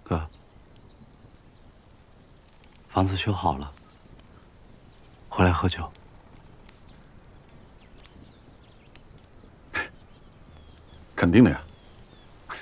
哥，房子修好了，回来喝酒。 肯定的呀。